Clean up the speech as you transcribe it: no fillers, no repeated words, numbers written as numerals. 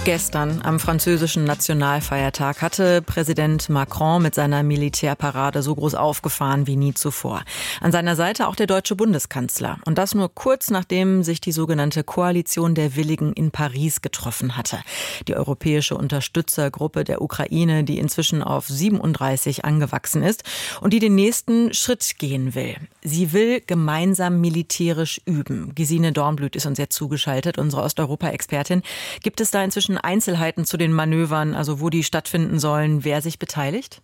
Gestern, am französischen Nationalfeiertag, hatte Präsident Macron mit seiner Militärparade so groß aufgefahren wie nie zuvor. An seiner Seite auch der deutsche Bundeskanzler. Und das nur kurz nachdem sich die sogenannte Koalition der Willigen in Paris getroffen hatte. Die europäische Unterstützergruppe der Ukraine, die inzwischen auf 37 angewachsen ist und die den nächsten Schritt gehen will. Sie will gemeinsam militärisch üben. Gesine Dornblüt ist uns jetzt zugeschaltet, unsere Osteuropa-Expertin. Gibt es da inzwischen Einzelheiten zu den Manövern, also wo die stattfinden sollen, wer sich beteiligt?